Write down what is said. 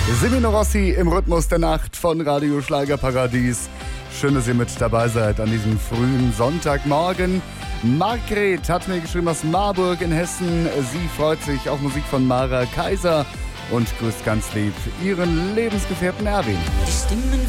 Semino Rossi im Rhythmus der Nacht von Radio Schlagerparadies. Schön, dass ihr mit dabei seid an diesem frühen Sonntagmorgen. Margret hat mir geschrieben aus Marburg in Hessen. Sie freut sich auf Musik von Mara Kaiser und grüßt ganz lieb ihren Lebensgefährten Erwin.